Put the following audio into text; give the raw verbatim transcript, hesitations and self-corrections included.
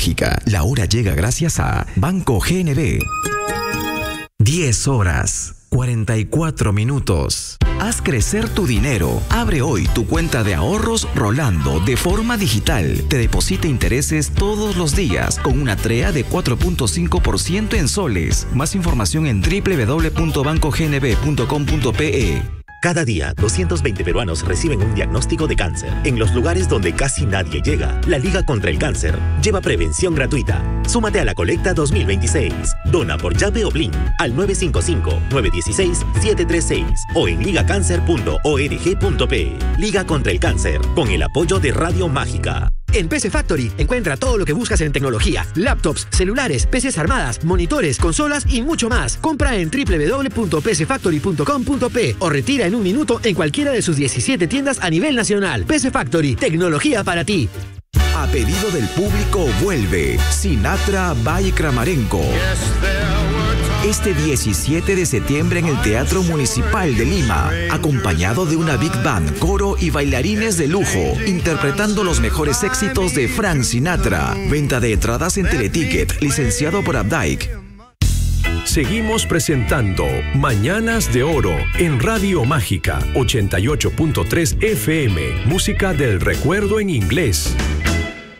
Mágica. La hora llega gracias a Banco G N B. diez horas, cuarenta y cuatro minutos. Haz crecer tu dinero. Abre hoy tu cuenta de ahorros Rolando de forma digital. Te deposita intereses todos los días con una T R E A de cuatro punto cinco por ciento en soles. Más información en doble u doble u doble u punto banco g n b punto com punto p e. Cada día, doscientos veinte peruanos reciben un diagnóstico de cáncer. En los lugares donde casi nadie llega, la Liga contra el Cáncer lleva prevención gratuita. Súmate a la colecta dos mil veintiséis. Dona por llave o Blin al nueve cinco cinco, nueve uno seis, siete tres seis o en ligacáncer punto org punto p. Liga contra el Cáncer, con el apoyo de Radio Mágica. En P C Factory encuentra todo lo que buscas en tecnología: laptops, celulares, P Cs armadas, monitores, consolas y mucho más. Compra en doble u doble u doble u punto p c factory punto com punto p o retira en un minuto en cualquiera de sus diecisiete tiendas a nivel nacional. P C Factory, tecnología para ti. A pedido del público vuelve Sinatra by Kramarenko. Este diecisiete de septiembre en el Teatro Municipal de Lima, acompañado de una big band, coro y bailarines de lujo, interpretando los mejores éxitos de Frank Sinatra. Venta de entradas en Teleticket, licenciado por Updike. Seguimos presentando Mañanas de Oro en Radio Mágica ochenta y ocho punto tres F M, música del recuerdo en inglés.